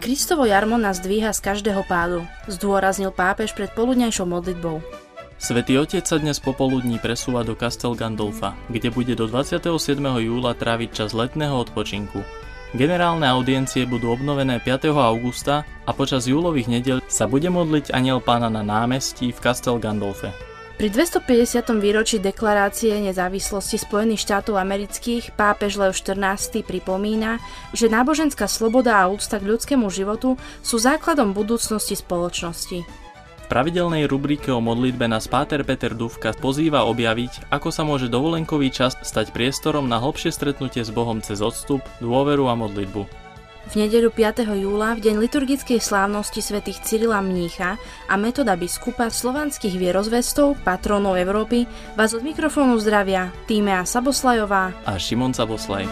Kristovo jarmo nás dvíha z každého pádu, zdôraznil pápež pred poludňajšou modlitbou. Svätý Otec sa dnes popoludní presúva do Castel Gandolfa, kde bude do 27. júla tráviť čas letného odpočinku. Generálne audiencie budú obnovené 5. augusta a počas júlových nedeľ sa bude modliť Anjel Pána na námestí v Castel Gandolfe. Pri 250. výročí deklarácie nezávislosti Spojených štátov amerických pápež Leo XIV pripomína, že náboženská sloboda a úcta k ľudskému životu sú základom budúcnosti spoločnosti. V pravidelnej rubrike o modlitbe nás páter Peter Dufka pozýva objaviť, ako sa môže dovolenkový čas stať priestorom na hlbšie stretnutie s Bohom cez odstup, dôveru a modlitbu. V nedeľu 5. júla, v deň liturgickej slávnosti svätých Cyrila Mnícha a Metoda biskupa slovanských vierozvestov, patrónov Európy, vás od mikrofónu zdravia Tímea Saboslajová a Šimon Saboslaj.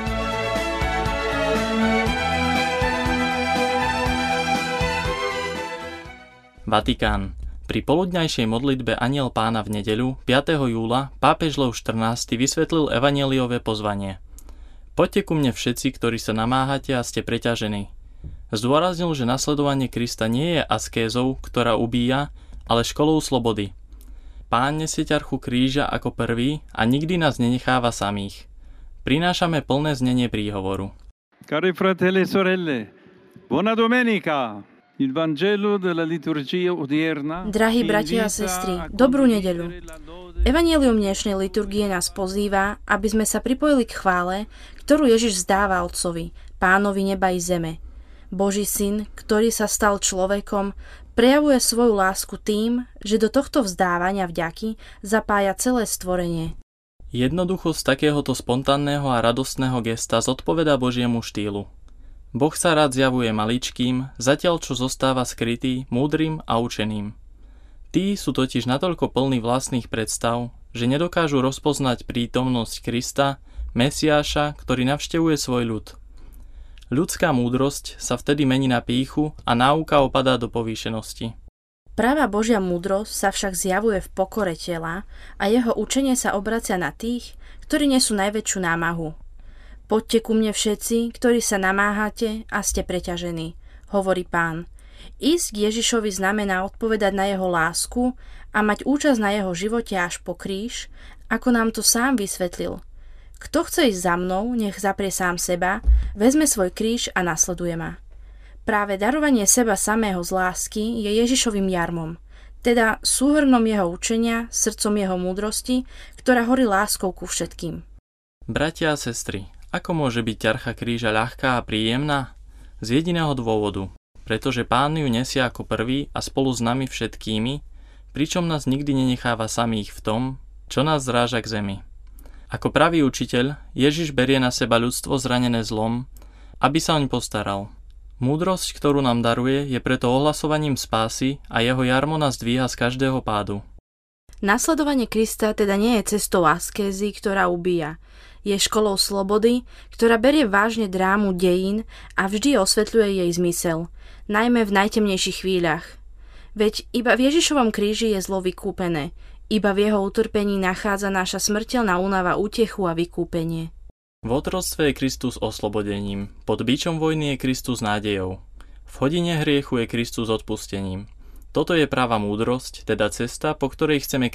Vatikán. Pri poludňajšej modlitbe Anjel Pána v nedeľu 5. júla pápež Leo XIV vysvetlil evanjeliové pozvanie. Poďte ku mne všetci, ktorí sa namáhate a ste preťažení. Zdôraznil, že nasledovanie Krista nie je askézou, ktorá ubíja, ale školou slobody. Pán nesie ťarchu kríža ako prvý a nikdy nás nenecháva samých. Prinášame plné znenie príhovoru. Cari fratelli e sorelle, buona domenica! Il Vangelo della liturgia odierna. Drahí bratia a sestry, dobrú nedeľu. Evanjelium dnešnej liturgie nás pozýva, aby sme sa pripojili k chvále, ktorú Ježiš vzdáva Otcovi, Pánovi neba i zeme. Boží syn, ktorý sa stal človekom, prejavuje svoju lásku tým, že do tohto vzdávania vďaky zapája celé stvorenie. Jednoduchosť takéhoto spontánneho a radostného gesta zodpovedá Božiemu štýlu. Boh sa rád zjavuje maličkým, zatiaľ čo zostáva skrytý, múdrym a učeným. Tí sú totiž natoľko plní vlastných predstav, že nedokážu rozpoznať prítomnosť Krista, Mesiáša, ktorý navštevuje svoj ľud. Ľudská múdrosť sa vtedy mení na pýchu a náuka opadá do povýšenosti. Pravá Božia múdrosť sa však zjavuje v pokore tela a jeho učenie sa obracia na tých, ktorí nesú najväčšiu námahu. Poďte ku mne všetci, ktorí sa namáhate a ste preťažení, hovorí Pán. Ísť k Ježišovi znamená odpovedať na jeho lásku a mať účasť na jeho živote až po kríž, ako nám to sám vysvetlil. Kto chce ísť za mnou, nech zaprie sám seba, vezme svoj kríž a nasleduje ma. Práve darovanie seba samého z lásky je Ježišovým jarmom, teda súhrnom jeho učenia, srdcom jeho múdrosti, ktorá horí láskou ku všetkým. Bratia a sestry, ako môže byť ťarcha kríža ľahká a príjemná? Z jediného dôvodu, pretože Pán ju nesie ako prvý a spolu s nami všetkými, pričom nás nikdy nenecháva samých v tom, čo nás zráža k zemi. Ako pravý učiteľ, Ježiš berie na seba ľudstvo zranené zlom, aby sa oň postaral. Múdrosť, ktorú nám daruje, je preto ohlasovaním spásy a jeho jarmo nás dvíha z každého pádu. Nasledovanie Krista teda nie je cestou askézy, ktorá ubíja. Je školou slobody, ktorá berie vážne drámu dejín a vždy osvetľuje jej zmysel, najmä v najtemnejších chvíľach. Veď iba v Ježišovom kríži je zlo vykúpené, iba v jeho utrpení nachádza naša smrteľná únava útechu a vykúpenie. V otroctve je Kristus oslobodením, pod bičom vojny je Kristus nádejou. V hodine hriechu je Kristus odpustením. Toto je práva múdrosť, teda cesta, po ktorej chceme